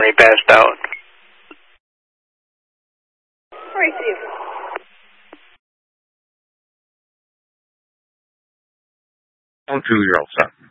He passed out. Receive. Oh, Julie, you're all set.